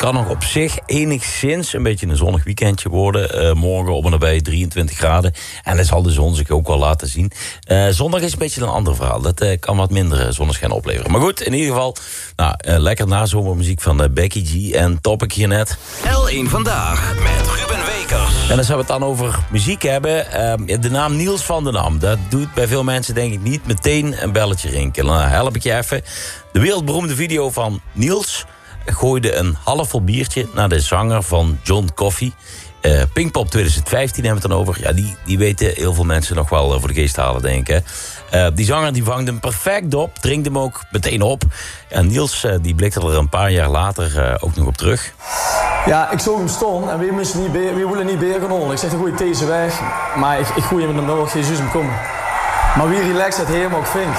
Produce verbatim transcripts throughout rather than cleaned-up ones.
kan nog op zich enigszins een beetje een zonnig weekendje worden. Uh, morgen op en nabij drieëntwintig graden. En dat zal de zon zich ook wel laten zien. Uh, zondag is een beetje een ander verhaal. Dat uh, kan wat minder zonneschijn opleveren. Maar goed, in ieder geval, nou, uh, lekker nazomermuziek van uh, Becky G en Topic hier net. L één Vandaag met Ruben Wekers. En als we het dan over muziek hebben, uh, de naam Niels van den Ham, dat doet bij veel mensen denk ik niet meteen een belletje rinkelen. Nou, help ik je even. De wereldberoemde video van Niels gooide een halfvol biertje naar de zanger van John Coffey. Uh, Pinkpop twintig vijftien hebben we het dan over. Ja, die, die weten heel veel mensen nog wel voor de geest halen, denk ik. Uh, die zanger die vangt hem perfect op, drinkt hem ook meteen op. En Niels uh, die blikte er een paar jaar later uh, ook nog op terug. Ja, ik zag hem staan en we moesten niet, be- we willen niet beer gaan halen. Ik zeg, dan gooi ik deze weg. Maar ik, ik gooi hem in de middag, Jezus hem komen. Maar wie relaxed het helemaal ook vindt.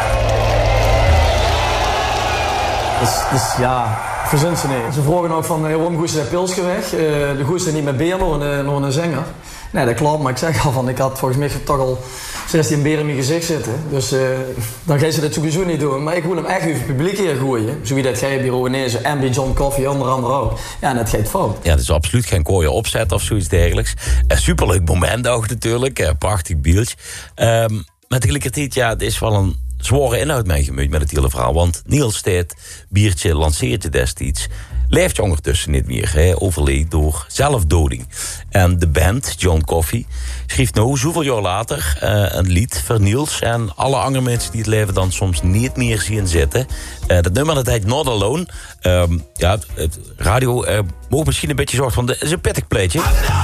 Dus, dus ja, verzint ze niet. Ze vroegen ook van, waarom goeie ze de pilsje weg? Uh, de goeie ze niet met beer nog een, nog een zanger. Nee, dat klopt, maar ik zeg al van, ik had volgens mij toch al zestien beer in mijn gezicht zitten. Dus uh, dan gaan ze dat sowieso niet doen. Maar ik wil hem echt even het publiek hier gooien. Zo wie dat jij bij Rowenezen en bij John Coffey, onder andere ook. Ja, en dat gaat fout. Ja, dat is absoluut geen kooie opzet of zoiets dergelijks. Uh, superleuk moment ook natuurlijk, uh, prachtig beeldje. Um, maar tegelijkertijd, ja, het is wel een zware inhoud meegemoeid met het hele verhaal. Want Niels, dit biertje lanceerde destijds, leeft ondertussen niet meer. Hij overleed door zelfdoding. En de band, John Coffey, schreef nou zoveel jaar later uh, een lied voor Niels en alle andere mensen die het leven dan soms niet meer zien zitten. Uh, dat nummer dat heet Not Alone. Um, ja, het radio uh, mogen misschien een beetje zorgen, want het is een pittig pleetje.